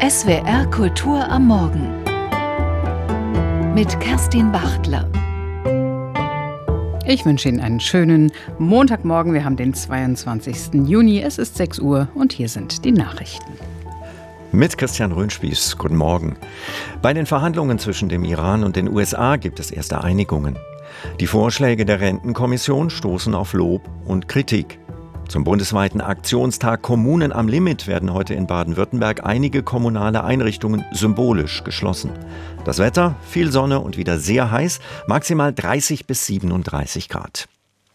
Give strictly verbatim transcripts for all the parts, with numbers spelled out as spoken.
S W R Kultur am Morgen mit Kerstin Bachtler. Ich wünsche Ihnen einen schönen Montagmorgen. Wir haben den zweiundzwanzigsten Juni. Es ist sechs Uhr und hier sind die Nachrichten. Mit Christian Röhnspieß. Guten Morgen. Bei den Verhandlungen zwischen dem Iran und den U S A gibt es erste Einigungen. Die Vorschläge der Rentenkommission stoßen auf Lob und Kritik. Zum bundesweiten Aktionstag Kommunen am Limit werden heute in Baden-Württemberg einige kommunale Einrichtungen symbolisch geschlossen. Das Wetter, viel Sonne und wieder sehr heiß, maximal dreißig bis siebenunddreißig Grad.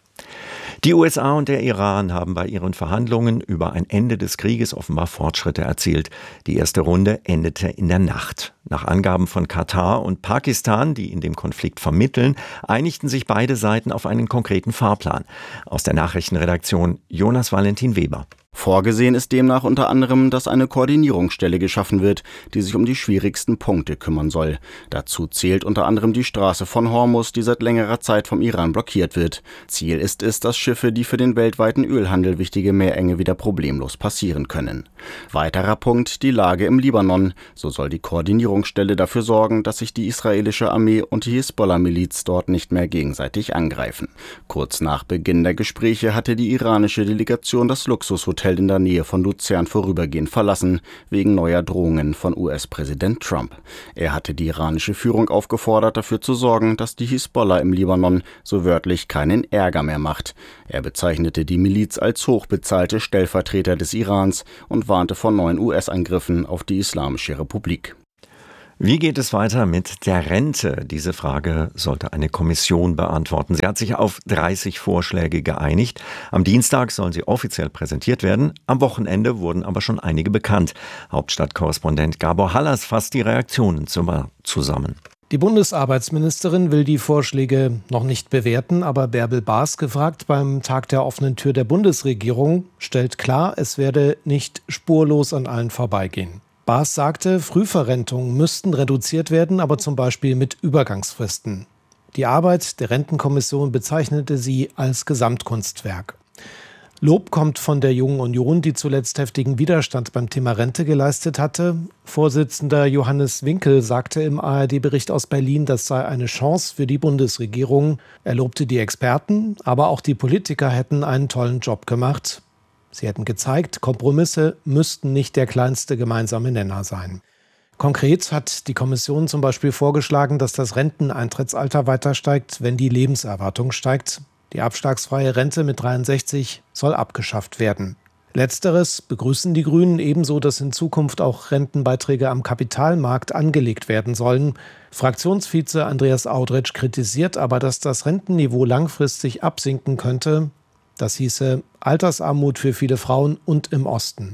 Die U S A und der Iran haben bei ihren Verhandlungen über ein Ende des Krieges offenbar Fortschritte erzielt. Die erste Runde endete in der Nacht. Nach Angaben von Katar und Pakistan, die in dem Konflikt vermitteln, einigten sich beide Seiten auf einen konkreten Fahrplan. Aus der Nachrichtenredaktion Jonas Valentin Weber. Vorgesehen ist demnach unter anderem, dass eine Koordinierungsstelle geschaffen wird, die sich um die schwierigsten Punkte kümmern soll. Dazu zählt unter anderem die Straße von Hormuz, die seit längerer Zeit vom Iran blockiert wird. Ziel ist es, dass Schiffe, die für den weltweiten Ölhandel wichtige Meerenge wieder problemlos passieren können. Weiterer Punkt, die Lage im Libanon. So soll die Koordinierungsstelle dafür sorgen, dass sich die israelische Armee und die Hisbollah-Miliz dort nicht mehr gegenseitig angreifen. Kurz nach Beginn der Gespräche hatte die iranische Delegation das Luxushotel in der Nähe von Luzern vorübergehend verlassen, wegen neuer Drohungen von U S-Präsident Trump. Er hatte die iranische Führung aufgefordert, dafür zu sorgen, dass die Hisbollah im Libanon so wörtlich keinen Ärger mehr macht. Er bezeichnete die Miliz als hochbezahlte Stellvertreter des Irans und warnte vor neuen U S-Angriffen auf die Islamische Republik. Wie geht es weiter mit der Rente? Diese Frage sollte eine Kommission beantworten. Sie hat sich auf dreißig Vorschläge geeinigt. Am Dienstag sollen sie offiziell präsentiert werden. Am Wochenende wurden aber schon einige bekannt. Hauptstadtkorrespondent Gabor Hallas fasst die Reaktionen zusammen. Die Bundesarbeitsministerin will die Vorschläge noch nicht bewerten, aber Bärbel Baas, gefragt beim Tag der offenen Tür der Bundesregierung, stellt klar, es werde nicht spurlos an allen vorbeigehen. Baas sagte, Frühverrentungen müssten reduziert werden, aber zum Beispiel mit Übergangsfristen. Die Arbeit der Rentenkommission bezeichnete sie als Gesamtkunstwerk. Lob kommt von der Jungen Union, die zuletzt heftigen Widerstand beim Thema Rente geleistet hatte. Vorsitzender Johannes Winkel sagte im A R D-Bericht aus Berlin, das sei eine Chance für die Bundesregierung. Er lobte die Experten, aber auch die Politiker hätten einen tollen Job gemacht. Sie hätten gezeigt, Kompromisse müssten nicht der kleinste gemeinsame Nenner sein. Konkret hat die Kommission zum Beispiel vorgeschlagen, dass das Renteneintrittsalter weiter steigt, wenn die Lebenserwartung steigt. Die abschlagsfreie Rente mit dreiundsechzig soll abgeschafft werden. Letzteres begrüßen die Grünen, ebenso, dass in Zukunft auch Rentenbeiträge am Kapitalmarkt angelegt werden sollen. Fraktionsvize Andreas Audretsch kritisiert aber, dass das Rentenniveau langfristig absinken könnte. Das hieße Altersarmut für viele Frauen und im Osten.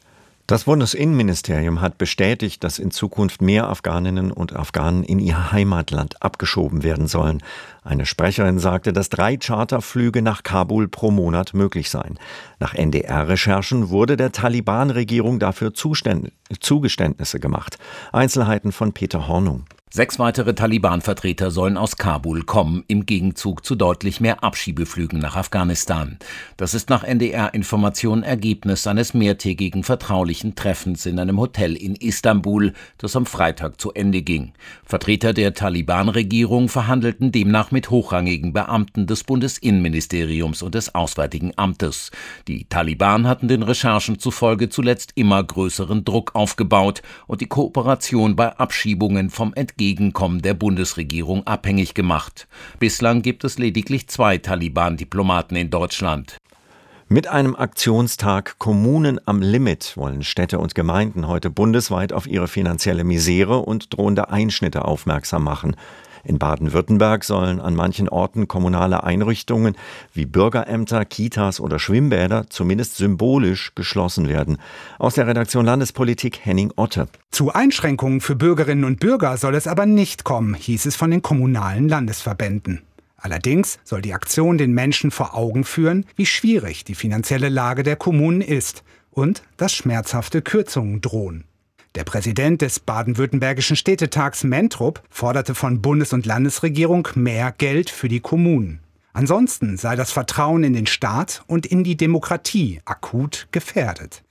Das Bundesinnenministerium hat bestätigt, dass in Zukunft mehr Afghaninnen und Afghanen in ihr Heimatland abgeschoben werden sollen. Eine Sprecherin sagte, dass drei Charterflüge nach Kabul pro Monat möglich seien. Nach N D R-Recherchen wurde der Taliban-Regierung dafür Zuständ- Zugeständnisse gemacht. Einzelheiten von Peter Hornung. Sechs weitere Taliban-Vertreter sollen aus Kabul kommen, im Gegenzug zu deutlich mehr Abschiebeflügen nach Afghanistan. Das ist nach N D R-Informationen Ergebnis eines mehrtägigen vertraulichen Treffens in einem Hotel in Istanbul, das am Freitag zu Ende ging. Vertreter der Taliban-Regierung verhandelten demnach mit hochrangigen Beamten des Bundesinnenministeriums und des Auswärtigen Amtes. Die Taliban hatten den Recherchen zufolge zuletzt immer größeren Druck aufgebaut und die Kooperation bei Abschiebungen vom Entgegenkommen der Bundesregierung abhängig gemacht. Bislang gibt es lediglich zwei Taliban-Diplomaten in Deutschland. Mit einem Aktionstag Kommunen am Limit wollen Städte und Gemeinden heute bundesweit auf ihre finanzielle Misere und drohende Einschnitte aufmerksam machen. In Baden-Württemberg sollen an manchen Orten kommunale Einrichtungen wie Bürgerämter, Kitas oder Schwimmbäder zumindest symbolisch geschlossen werden. Aus der Redaktion Landespolitik Henning Otte. Zu Einschränkungen für Bürgerinnen und Bürger soll es aber nicht kommen, hieß es von den kommunalen Landesverbänden. Allerdings soll die Aktion den Menschen vor Augen führen, wie schwierig die finanzielle Lage der Kommunen ist und dass schmerzhafte Kürzungen drohen. Der Präsident des baden-württembergischen Städtetags Mentrup forderte von Bundes- und Landesregierung mehr Geld für die Kommunen. Ansonsten sei das Vertrauen in den Staat und in die Demokratie akut gefährdet.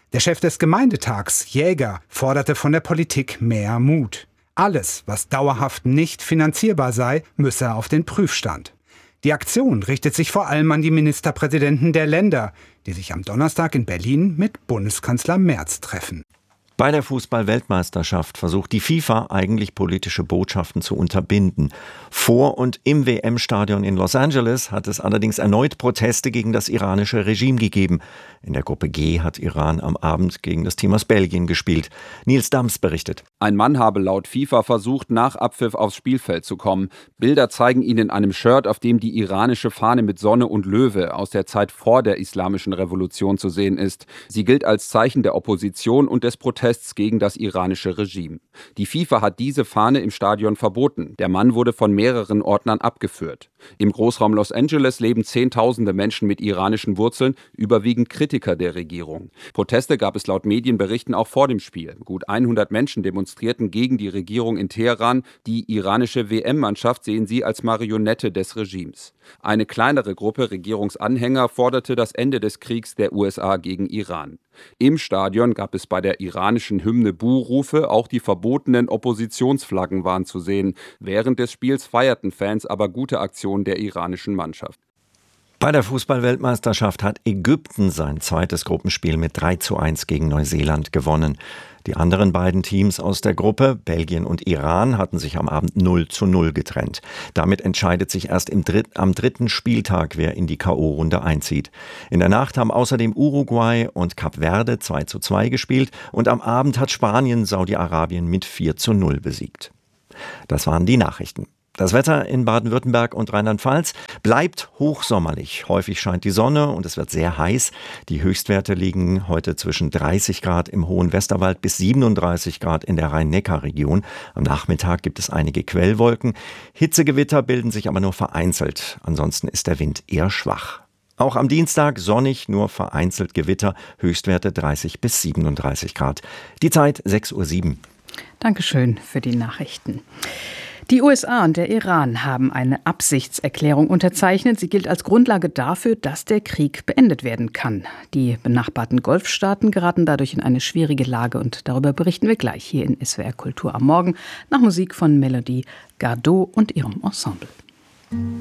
Der Chef des Gemeindetags, Jäger, forderte von der Politik mehr Mut. Alles, was dauerhaft nicht finanzierbar sei, müsse auf den Prüfstand. Die Aktion richtet sich vor allem an die Ministerpräsidenten der Länder, die sich am Donnerstag in Berlin mit Bundeskanzler Merz treffen. Bei der Fußball-Weltmeisterschaft versucht die FIFA eigentlich politische Botschaften zu unterbinden. Vor und im W M-Stadion in Los Angeles hat es allerdings erneut Proteste gegen das iranische Regime gegeben. In der Gruppe G hat Iran am Abend gegen das Team aus Belgien gespielt. Nils Dams berichtet. Ein Mann habe laut FIFA versucht, nach Abpfiff aufs Spielfeld zu kommen. Bilder zeigen ihn in einem Shirt, auf dem die iranische Fahne mit Sonne und Löwe aus der Zeit vor der Islamischen Revolution zu sehen ist. Sie gilt als Zeichen der Opposition und des Protests gegen das iranische Regime. Die FIFA hat diese Fahne im Stadion verboten. Der Mann wurde von mehreren Ordnern abgeführt. Im Großraum Los Angeles leben Zehntausende Menschen mit iranischen Wurzeln, überwiegend Kritiker der Regierung. Proteste gab es laut Medienberichten auch vor dem Spiel. Gut hundert Menschen demonstrierten gegen die Regierung in Teheran. Die iranische W M-Mannschaft sehen sie als Marionette des Regimes. Eine kleinere Gruppe Regierungsanhänger forderte das Ende des Kriegs der U S A gegen Iran. Im Stadion gab es bei der iranischen Hymne Buhrufe, auch die verbotenen Oppositionsflaggen waren zu sehen. Während des Spiels feierten Fans aber gute Aktionen der iranischen Mannschaft. Bei der Fußball-Weltmeisterschaft hat Ägypten sein zweites Gruppenspiel mit drei zu eins gegen Neuseeland gewonnen. Die anderen beiden Teams aus der Gruppe, Belgien und Iran, hatten sich am Abend null zu null getrennt. Damit entscheidet sich erst im Dritt, am dritten Spieltag, wer in die K O-Runde einzieht. In der Nacht haben außerdem Uruguay und Kap Verde zwei zu zwei gespielt und am Abend hat Spanien Saudi-Arabien mit vier zu null besiegt. Das waren die Nachrichten. Das Wetter in Baden-Württemberg und Rheinland-Pfalz bleibt hochsommerlich. Häufig scheint die Sonne und es wird sehr heiß. Die Höchstwerte liegen heute zwischen dreißig Grad im hohen Westerwald bis siebenunddreißig Grad in der Rhein-Neckar-Region. Am Nachmittag gibt es einige Quellwolken. Hitzegewitter bilden sich aber nur vereinzelt. Ansonsten ist der Wind eher schwach. Auch am Dienstag sonnig, nur vereinzelt Gewitter. Höchstwerte dreißig bis siebenunddreißig Grad. Die Zeit sechs Uhr sieben. Dankeschön für die Nachrichten. Die U S A und der Iran haben eine Absichtserklärung unterzeichnet. Sie gilt als Grundlage dafür, dass der Krieg beendet werden kann. Die benachbarten Golfstaaten geraten dadurch in eine schwierige Lage und darüber berichten wir gleich hier in S W R Kultur am Morgen nach Musik von Melody Gardot und ihrem Ensemble.